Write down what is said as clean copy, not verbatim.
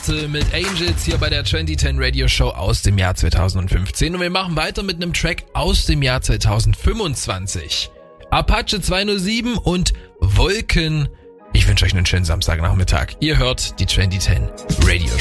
Ärzte mit Angels hier bei der 2010 Radio Show aus dem Jahr 2015. Und wir machen weiter mit einem Track aus dem Jahr 2025. Apache 207 und Wolken. Ich wünsche euch einen schönen Samstagnachmittag. Ihr hört die 2010 Radio Show.